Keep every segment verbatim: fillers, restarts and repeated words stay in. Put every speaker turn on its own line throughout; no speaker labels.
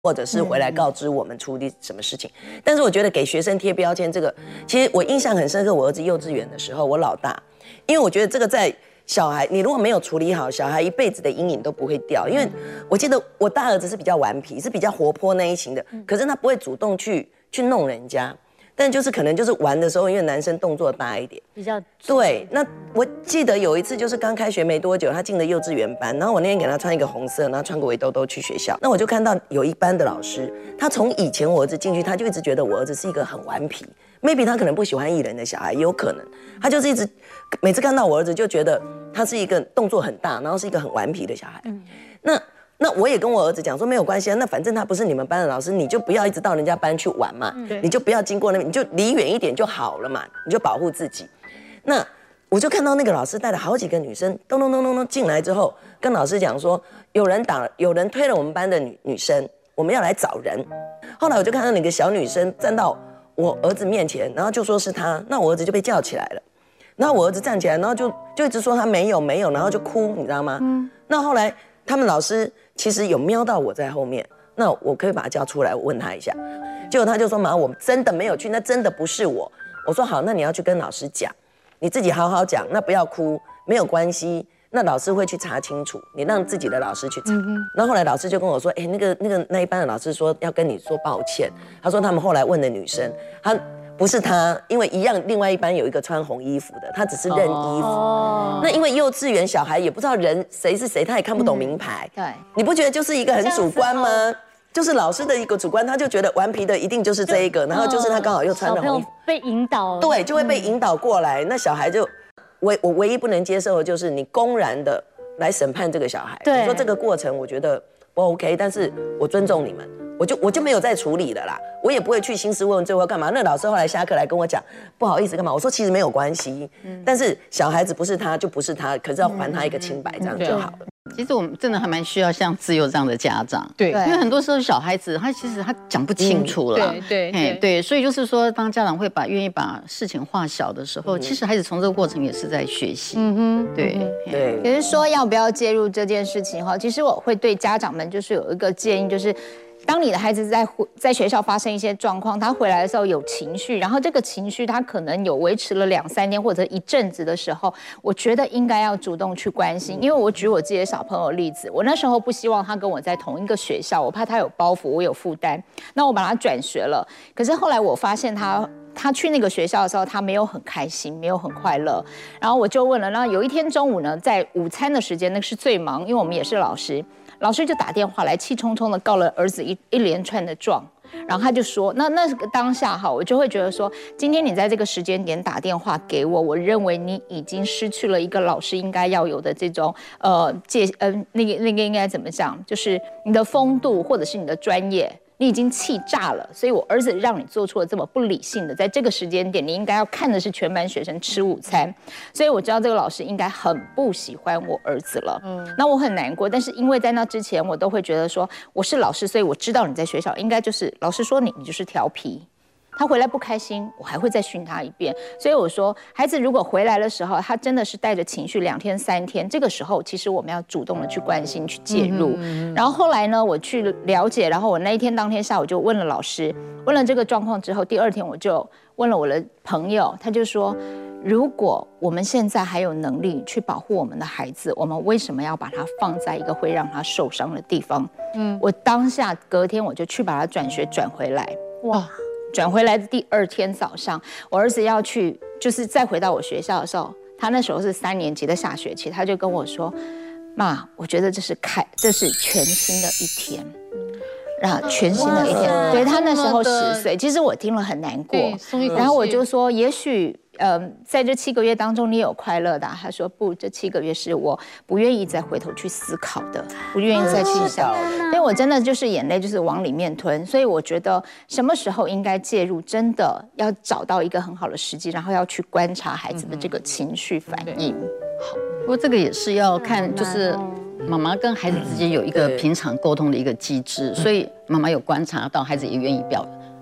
或者是回来告知我们处理什么事情。但是我觉得给学生贴标签这个，其实我印象很深刻。我儿子幼稚园的时候，我老大，因为我觉得这个在小孩，你如果没有处理好，小孩一辈子的阴影都不会掉。因为我记得我大儿子是比较顽皮，是比较活泼那一型的，可是他不会主动去去弄人家。但就是可能就是玩的时候，因为男生动作大一点，
比较
对。那我记得有一次就是刚开学没多久，他进了幼稚园班，然后我那天给他穿一个红色，然后穿个围兜兜去学校。那我就看到有一班的老师，他从以前我儿子进去，他就一直觉得我儿子是一个很顽皮 ，maybe 他可能不喜欢艺人的小孩，也有可能，他就是一直每次看到我儿子就觉得他是一个动作很大，然后是一个很顽皮的小孩。嗯，那。那我也跟我儿子讲说没有关系啊，那反正他不是你们班的老师，你就不要一直到人家班去玩嘛，嗯、你就不要经过那边，你就离远一点就好了嘛，你就保护自己。那我就看到那个老师带了好几个女生，咚咚咚咚咚进来之后，跟老师讲说有人打，有人推了我们班的女女生，我们要来找人。后来我就看到那个小女生站到我儿子面前，然后就说是她，那我儿子就被叫起来了。然后我儿子站起来，然后就就一直说他没有没有，然后就哭，你知道吗？嗯。那后来他们老师。其实有瞄到我在后面，那我可以把他叫出来，我问他一下。结果他就说：“妈，我真的没有去，那真的不是我。”我说：“好，那你要去跟老师讲，你自己好好讲，那不要哭，没有关系，那老师会去查清楚，你让自己的老师去查。嗯”然后后来老师就跟我说：“哎，那个那个那一班的老师说要跟你说抱歉。”他说他们后来问的女生，他。不是他，因为一样，另外一班有一个穿红衣服的，他只是认衣服。哦、那因为幼稚园小孩也不知道人谁是谁，他也看不懂名牌。嗯、对，你不觉得就是一个很主观吗？就是老师的一个主观，他就觉得顽皮的一定就是这一个，然后就是他刚好又穿了红衣服，
被引导，
对，就会被引导过来。嗯、那小孩就，唯我唯一不能接受的就是你公然的来审判这个小孩。你说这个过程，我觉得不 OK， 但是我尊重你们。我就我就没有再处理了啦，我也不会去兴师问问罪或干嘛。那老师后来下课来跟我讲，不好意思干嘛？我说其实没有关系，嗯、但是小孩子不是他就不是他，可是要还他一个清白，这样就好了。
其实我们真的还蛮需要像自由这样的家长，对，因为很多时候小孩子他其实他讲不清楚了，
嗯、对 对
对, 对，所以就是说，当家长会把愿意把事情化小的时候，嗯、其实孩子从这个过程也是在学习，嗯哼，对
对。也就是说，要不要介入这件事情哈？其实我会对家长们就是有一个建议，就是。当你的孩子在在学校发生一些状况，他回来的时候有情绪，然后这个情绪他可能有维持了两三天或者一阵子的时候，我觉得应该要主动去关心。因为我举我自己的小朋友的例子，我那时候不希望他跟我在同一个学校，我怕他有包袱，我有负担，那我把他转学了。可是后来我发现他。他去那个学校的时候，他没有很开心，没有很快乐。然后我就问了，然后有一天中午呢，在午餐的时间，那是最忙，因为我们也是老师，老师就打电话来，气冲冲的告了儿子一一连串的状。然后他就说，那那个当下哈，我就会觉得说，今天你在这个时间点打电话给我，我认为你已经失去了一个老师应该要有的这种呃界呃那个那个应该怎么讲，就是你的风度或者是你的专业。你已经气炸了，所以我儿子让你做出了这么不理性的，在这个时间点，你应该要看的是全班学生吃午餐，所以我知道这个老师应该很不喜欢我儿子了。嗯，那我很难过，但是因为在那之前，我都会觉得说我是老师，所以我知道你在学校应该就是老师说你，你就是调皮。他回来不开心，我还会再训他一遍。所以我说，孩子如果回来的时候，他真的是带着情绪两天三天，这个时候其实我们要主动的去关心、去介入。嗯、然后后来呢，我去了解，然后我那一天当天下午就问了老师，问了这个状况之后，第二天我就问了我的朋友，他就说，如果我们现在还有能力去保护我们的孩子，我们为什么要把他放在一个会让他受伤的地方？嗯，我当下隔天我就去把他转学转回来。哇！转回来的第二天早上，我儿子要去，就是再回到我学校的时候，他那时候是三年级的下学期，他就跟我说：“妈，我觉得这是开，这是全新的一天。”啊，全新的一天。对他那时候十岁，其实我听了很难过。然后我就说，也许。呃，在这七个月当中，你有快乐的、啊？他说不，这七个月是我不愿意再回头去思考的，不愿意再去想。所以我真的就是眼泪就是往里面吞。所以我觉得什么时候应该介入，真的要找到一个很好的时机，然后要去观察孩子的这个情绪反应。
好，不过这个也是要看，就是妈妈跟孩子之间有一个平常沟通的一个机制，所以妈妈有观察到孩子也愿意表。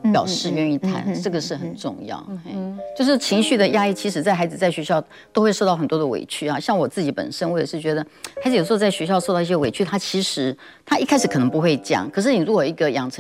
表示愿意谈，这个是很重要。就是情绪的压抑，其实在孩子在学校都会受到很多的委屈啊。像我自己本身，我也是觉得孩子有时候在学校受到一些委屈，他其实他一开始可能不会讲，可是你如果一个养成